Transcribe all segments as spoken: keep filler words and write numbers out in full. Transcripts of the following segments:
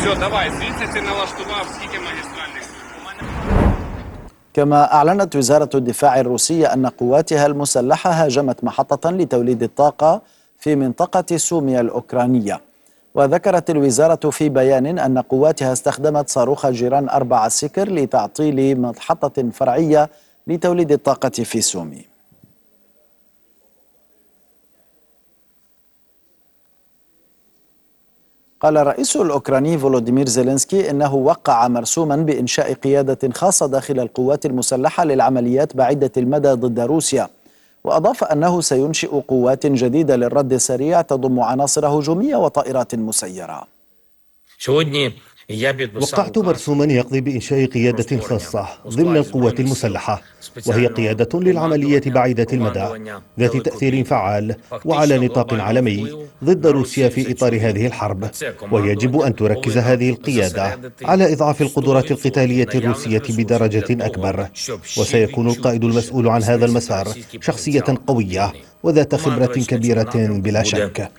كما أعلنت وزارة الدفاع الروسية أن قواتها المسلحة هاجمت محطة لتوليد الطاقة في منطقة سوميا الأوكرانية. وذكرت الوزارة في بيان أن قواتها استخدمت صاروخ جيران أربعة سكر لتعطيل محطة فرعية لتوليد الطاقة في سومي. قال الرئيس الأوكراني فولوديمير زيلينسكي إنه وقع مرسوما بإنشاء قيادة خاصة داخل القوات المسلحة للعمليات بعيدة المدى ضد روسيا، وأضاف أنه سينشئ قوات جديدة للرد السريع تضم عناصر هجومية وطائرات مسيرة. وقعت مرسوما يقضي بإنشاء قيادة خاصة ضمن القوات المسلحة، وهي قيادة للعمليات بعيدة المدى ذات تأثير فعال وعلى نطاق عالمي ضد روسيا في إطار هذه الحرب. ويجب أن تركز هذه القيادة على إضعاف القدرات القتالية الروسية بدرجة أكبر، وسيكون القائد المسؤول عن هذا المسار شخصية قوية وذات خبرة كبيرة بلا شك.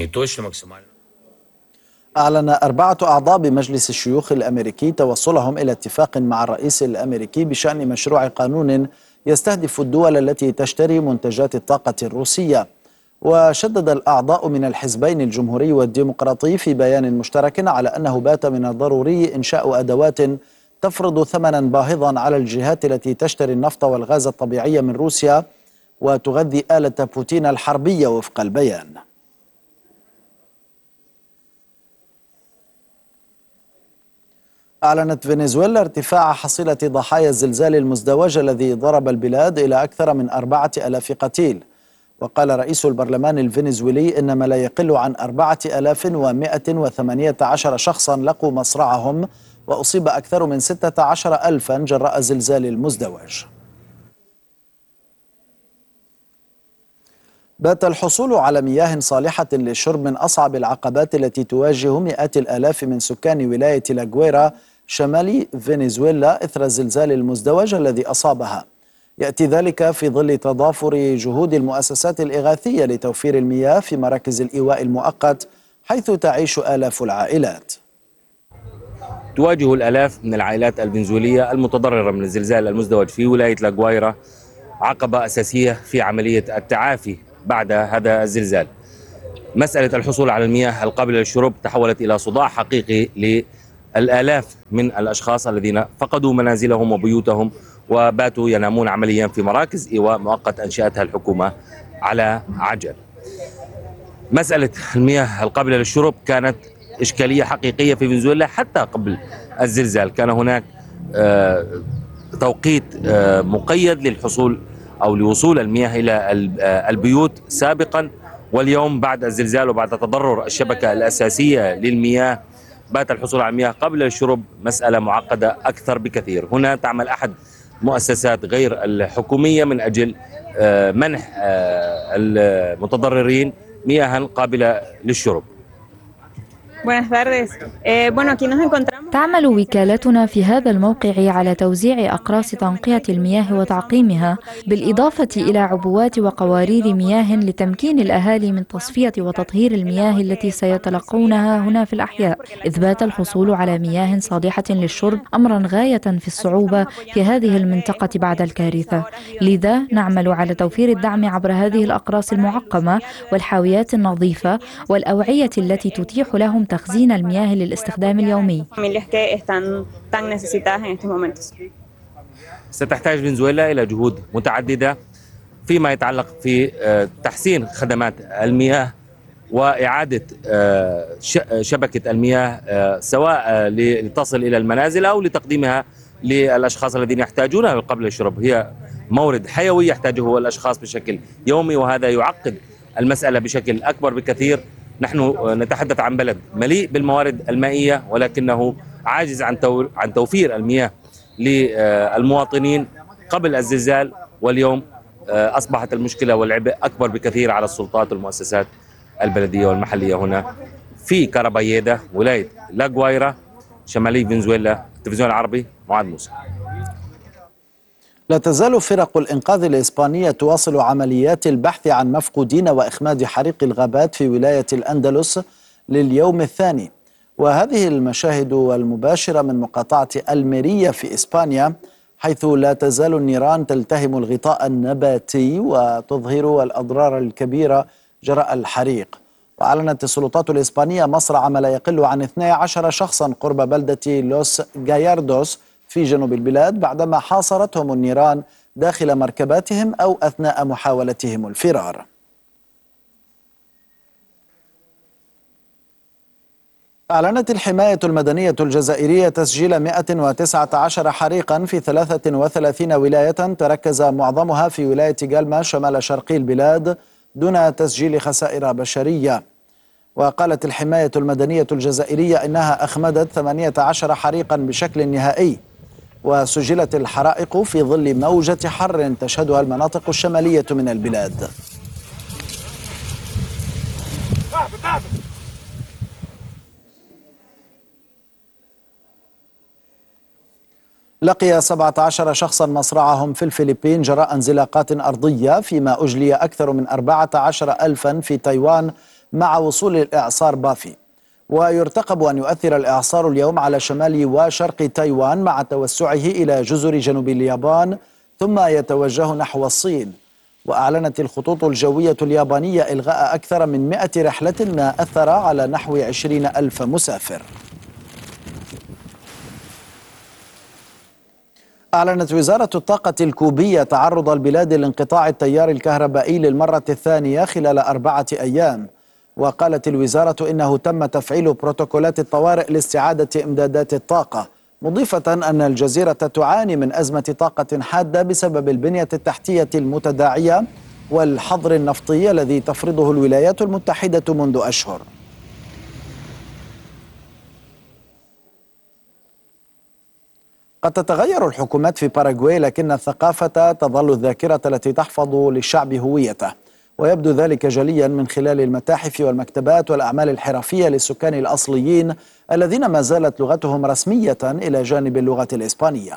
أعلن أربعة أعضاء بمجلس الشيوخ الأمريكي توصلهم إلى اتفاق مع الرئيس الأمريكي بشأن مشروع قانون يستهدف الدول التي تشتري منتجات الطاقة الروسية. وشدد الأعضاء من الحزبين الجمهوري والديمقراطي في بيان مشترك على أنه بات من الضروري إنشاء أدوات تفرض ثمنا باهظا على الجهات التي تشتري النفط والغاز الطبيعي من روسيا وتغذي آلة بوتين الحربية وفق البيان. أعلنت فنزويلا ارتفاع حصيلة ضحايا الزلزال المزدوج الذي ضرب البلاد إلى أكثر من أربعة آلاف قتيل. وقال رئيس البرلمان الفنزويلي إن ما لا يقل عن أربعة آلاف ومائة وثمانية عشر شخصا لقوا مصرعهم، وأصيب أكثر من ستة عشر ألفا جراء الزلزال المزدوج. بات الحصول على مياه صالحة للشرب من أصعب العقبات التي تواجه مئات الآلاف من سكان ولاية لاغويرا شمال فنزويلا إثر الزلزال المزدوج الذي أصابها. يأتي ذلك في ظل تضافر جهود المؤسسات الإغاثية لتوفير المياه في مراكز الإيواء المؤقت حيث تعيش آلاف العائلات. تواجه الآلاف من العائلات الفنزويلية المتضررة من الزلزال المزدوج في ولاية لاغويرا عقبة أساسية في عملية التعافي بعد هذا الزلزال. مسألة الحصول على المياه القابلة للشرب تحولت إلى صداع حقيقي للآلاف من الأشخاص الذين فقدوا منازلهم وبيوتهم وباتوا ينامون عمليا في مراكز إيواء مؤقت أنشأتها الحكومة على عجل. مسألة المياه القابلة للشرب كانت إشكالية حقيقية في فنزويلا حتى قبل الزلزال. كان هناك توقيت مقيد للحصول أو لوصول المياه إلى البيوت سابقا، واليوم بعد الزلزال وبعد تضرر الشبكة الأساسية للمياه بات الحصول على المياه قبل الشرب مسألة معقدة أكثر بكثير. هنا تعمل أحد مؤسسات غير الحكومية من أجل منح المتضررين مياه قابلة للشرب. تعمل وكالتنا في هذا الموقع على توزيع أقراص تنقية المياه وتعقيمها، بالإضافة إلى عبوات وقوارير مياه لتمكين الأهالي من تصفية وتطهير المياه التي سيتلقونها هنا في الأحياء، إذ بات الحصول على مياه صالحة للشرب أمرا غاية في الصعوبة في هذه المنطقة بعد الكارثة. لذا نعمل على توفير الدعم عبر هذه الأقراص المعقمة والحاويات النظيفة والأوعية التي تتيح لهم تخزين المياه للاستخدام اليومي. ستحتاج فنزويلا إلى جهود متعددة فيما يتعلق في تحسين خدمات المياه وإعادة شبكة المياه سواء لتصل إلى المنازل أو لتقديمها للأشخاص الذين يحتاجونها قبل الشرب. هي مورد حيوي يحتاجه الأشخاص بشكل يومي، وهذا يعقد المسألة بشكل أكبر بكثير. نحن نتحدث عن بلد مليء بالموارد المائية ولكنه عاجز عن عن توفير المياه للمواطنين قبل الزلزال، واليوم أصبحت المشكلة والعبء أكبر بكثير على السلطات والمؤسسات البلدية والمحلية هنا في كاراباييدا ولاية لاغويرا شمالي فنزويلا. التلفزيون العربي، معاذ موسى. لا تزال فرق الإنقاذ الإسبانية تواصل عمليات البحث عن مفقودين وإخماد حريق الغابات في ولاية الأندلس لليوم الثاني. وهذه المشاهد المباشرة من مقاطعة الميريا في إسبانيا، حيث لا تزال النيران تلتهم الغطاء النباتي وتظهر الأضرار الكبيرة جراء الحريق. وأعلنت السلطات الإسبانية مصرع ما لا يقل عن اثني عشر شخصا قرب بلدة لوس غاياردوس في جنوب البلاد بعدما حاصرتهم النيران داخل مركباتهم أو أثناء محاولتهم الفرار. أعلنت الحماية المدنية الجزائرية تسجيل مئة وتسعة عشر حريقا في ثلاثة وثلاثين ولاية تركز معظمها في ولاية جالما شمال شرقي البلاد دون تسجيل خسائر بشرية. وقالت الحماية المدنية الجزائرية إنها أخمدت ثمانية عشر حريقا بشكل نهائي، وسجلت الحرائق في ظل موجة حر تشهدها المناطق الشمالية من البلاد. لقي سبعة عشر شخصا مصرعهم في الفلبين جراء انزلاقات أرضية، فيما أجلي أكثر من أربعة عشر ألفا في تايوان مع وصول الإعصار بافي. ويرتقب أن يؤثر الإعصار اليوم على شمال وشرق تايوان مع توسعه إلى جزر جنوب اليابان ثم يتوجه نحو الصين. وأعلنت الخطوط الجوية اليابانية إلغاء أكثر من مئة رحلة ما أثر على نحو عشرين ألف مسافر. أعلنت وزارة الطاقة الكوبية تعرض البلاد لانقطاع التيار الكهربائي للمرة الثانية خلال أربعة أيام. وقالت الوزارة إنه تم تفعيل بروتوكولات الطوارئ لاستعادة إمدادات الطاقة، مضيفة أن الجزيرة تعاني من أزمة طاقة حادة بسبب البنية التحتية المتداعية والحظر النفطي الذي تفرضه الولايات المتحدة منذ أشهر. قد تتغير الحكومات في باراغواي، لكن الثقافة تظل الذاكرة التي تحفظ للشعب هويته، ويبدو ذلك جليا من خلال المتاحف والمكتبات والأعمال الحرفية للسكان الأصليين الذين ما زالت لغتهم رسمية إلى جانب اللغة الإسبانية.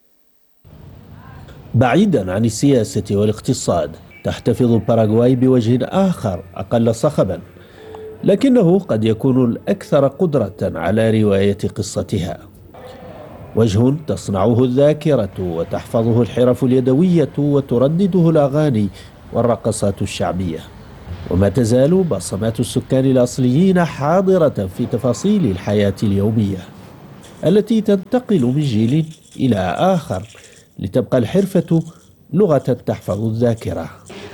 بعيدا عن السياسة والاقتصاد، تحتفظ باراغواي بوجه آخر أقل صخبا، لكنه قد يكون الأكثر قدرة على رواية قصتها. وجه تصنعه الذاكرة وتحفظه الحرف اليدوية وتردده الأغاني والرقصات الشعبية، وما تزال بصمات السكان الأصليين حاضرة في تفاصيل الحياة اليومية التي تنتقل من جيل إلى آخر لتبقى الحرفة لغة تحفظ الذاكرة.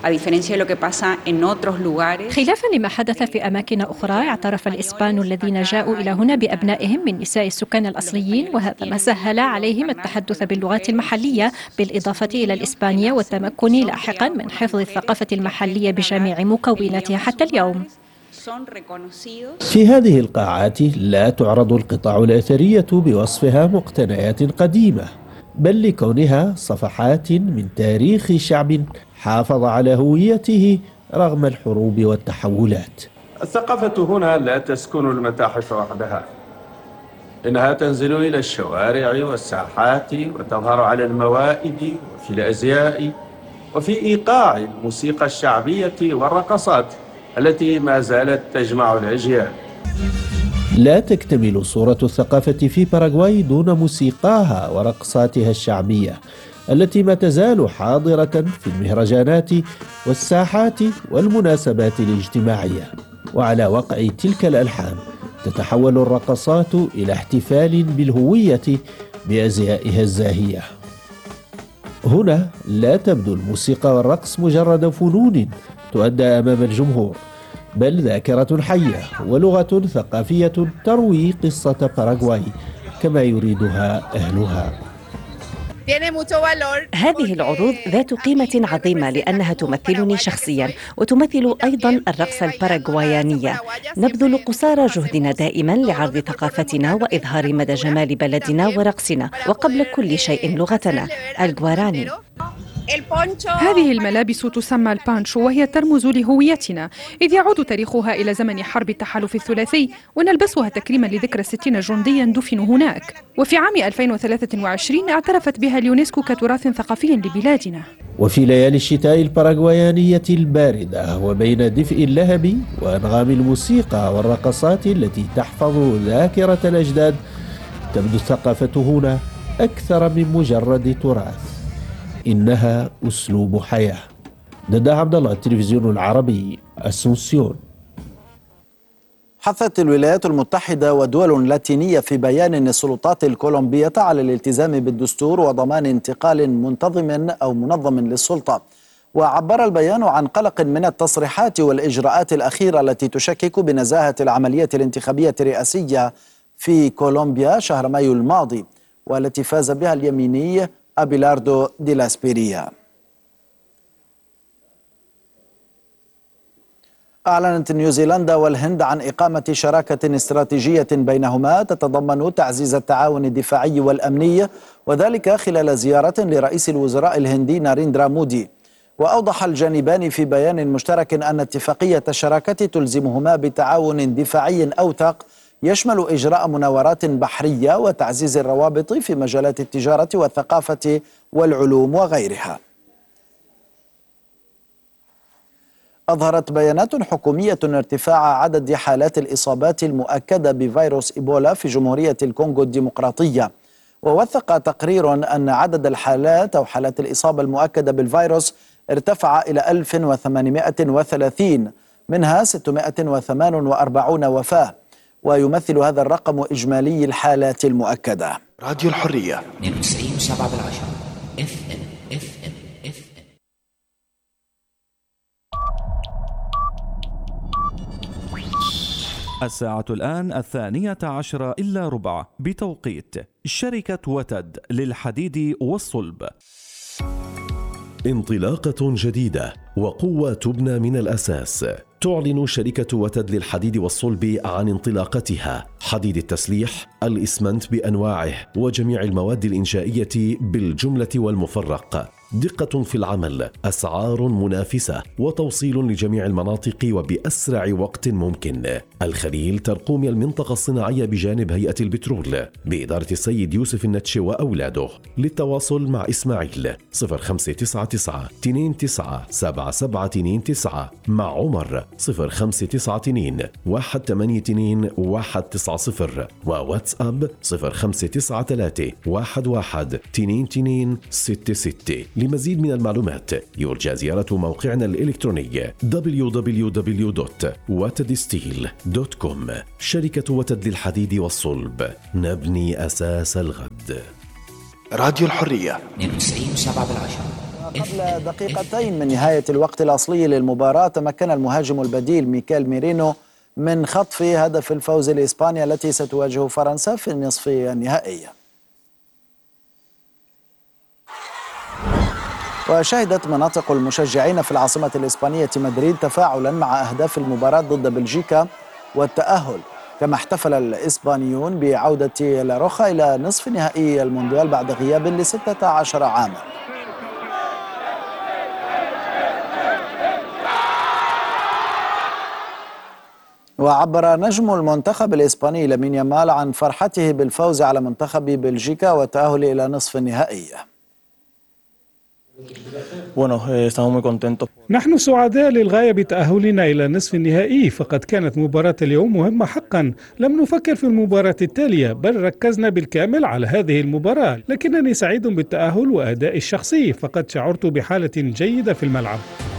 خلافا لما حدث في أماكن أخرى، اعترف الإسبان الذين جاءوا إلى هنا بأبنائهم من نساء السكان الأصليين، وهذا ما سهل عليهم التحدث باللغات المحلية بالإضافة إلى الإسبانية والتمكن لاحقا من حفظ الثقافة المحلية بجميع مكوناتها حتى اليوم. في هذه القاعات لا تعرض القطع الأثرية بوصفها مقتنيات قديمة، بل لكونها صفحات من تاريخ شعب حافظ على هويته رغم الحروب والتحولات. الثقافة هنا لا تسكن المتاحف وحدها، إنها تنزل إلى الشوارع والساحات وتظهر على الموائد وفي الأزياء وفي إيقاع الموسيقى الشعبية والرقصات التي ما زالت تجمع الأجيال. لا تكتمل صورة الثقافة في باراغواي دون موسيقاها ورقصاتها الشعبية التي ما تزال حاضرة في المهرجانات والساحات والمناسبات الاجتماعية. وعلى وقع تلك الألحان تتحول الرقصات إلى احتفال بالهوية بأزيائها الزاهية. هنا لا تبدو الموسيقى والرقص مجرد فنون تؤدى أمام الجمهور، بل ذاكرة حية ولغة ثقافية تروي قصة باراغواي كما يريدها أهلها. هذه العروض ذات قيمة عظيمة لأنها تمثلني شخصيا وتمثل أيضا الرقص الباراغوايانية. نبذل قصارى جهدنا دائما لعرض ثقافتنا وإظهار مدى جمال بلدنا ورقصنا، وقبل كل شيء لغتنا الجواراني. هذه الملابس تسمى البانشو، وهي ترمز لهويتنا، إذ يعود تاريخها إلى زمن حرب التحالف الثلاثي، ونلبسها تكريما لذكرى ستين جنديا دفنوا هناك. وفي عام ألفين وثلاثة وعشرين اعترفت بها اليونسكو كتراث ثقافي لبلادنا. وفي ليالي الشتاء الباراغوايانية الباردة وبين دفء اللهب وأنغام الموسيقى والرقصات التي تحفظ ذاكرة الأجداد، تبدو الثقافة هنا أكثر من مجرد تراث، إنها أسلوب حياة. ندى عبد الله، التلفزيون العربي، أسونسيون. حثت الولايات المتحدة ودول لاتينية في بيان السلطات الكولومبية على الالتزام بالدستور وضمان انتقال منتظم أو منظم للسلطة. وعبر البيان عن قلق من التصريحات والإجراءات الأخيرة التي تشكك بنزاهة العملية الانتخابية الرئاسية في كولومبيا شهر مايو الماضي، والتي فاز بها اليميني أبيلاردو دي لاسبيريا. أعلنت نيوزيلندا والهند عن إقامة شراكة استراتيجية بينهما تتضمن تعزيز التعاون الدفاعي والأمني، وذلك خلال زيارة لرئيس الوزراء الهندي ناريندرا مودي. وأوضح الجانبان في بيان مشترك أن اتفاقية الشراكة تلزمهما بتعاون دفاعي أوثق يشمل إجراء مناورات بحرية وتعزيز الروابط في مجالات التجارة والثقافة والعلوم وغيرها. أظهرت بيانات حكومية ارتفاع عدد حالات الإصابات المؤكدة بفيروس إيبولا في جمهورية الكونغو الديمقراطية. ووثق تقرير أن عدد الحالات أو حالات الإصابة المؤكدة بالفيروس ارتفع إلى ألف وثمانمائة وثلاثين، منها ستمائة وثمانية وأربعين وفاة، ويمثل هذا الرقم إجمالي الحالات المؤكدة. راديو الحرية اثنين وتسعين وسبعة بالعشرة اف ام اف ام اف ام. الساعة الآن الثانية عشرة إلا ربع بتوقيت شركة وتد للحديد والصلب. انطلاقة جديدة وقوة تبنى من الأساس. تعلن شركة وتد للحديد والصلب عن انطلاقتها: حديد التسليح، الإسمنت بأنواعه وجميع المواد الإنشائية بالجملة والمفرق. دقة في العمل، أسعار منافسة، وتوصيل لجميع المناطق وبأسرع وقت ممكن. الخليل ترقوم المنطقة الصناعية بجانب هيئة البترول بإدارة السيد يوسف النتش وأولاده. للتواصل مع إسماعيل صفر خمسة تسعة تسعة اثنين تسعة سبعة سبعة اثنين تسعة، مع عمر صفر خمسة تسعة اثنين واحد ثمانية اثنين واحد تسعة صفر، وواتساب صفر خمسة تسعة ثلاثة واحد واحد اثنين اثنين ستة ستة. لمزيد من المعلومات يرجى زيارة موقعنا الإلكتروني دبليو دبليو دبليو دوت وتد ستيل دوت كوم. شركة وتد للحديد والصلب، نبني أساس الغد. راديو الحرية اثنين وتسعين وسبعة بالعشرة. قبل دقيقتين من نهاية الوقت الأصلي للمباراة تمكن المهاجم البديل ميكيل ميرينو من خطف هدف الفوز لإسبانيا التي ستواجه فرنسا في النصف النهائي. وشهدت مناطق المشجعين في العاصمة الإسبانية مدريد تفاعلا مع أهداف المباراة ضد بلجيكا والتأهل، كما احتفل الإسبانيون بعودة لاروخا إلى نصف نهائي المونديال بعد غياب لستة عشر عاما. وعبر نجم المنتخب الإسباني لامين يامال عن فرحته بالفوز على منتخب بلجيكا والتأهل إلى نصف النهائي. نحن سعداء للغاية بتأهلنا إلى نصف النهائي، فقد كانت مباراة اليوم مهمة حقا. لم نفكر في المباراة التالية، بل ركزنا بالكامل على هذه المباراة. لكنني سعيد بالتأهل وأدائي الشخصي، فقد شعرت بحالة جيدة في الملعب.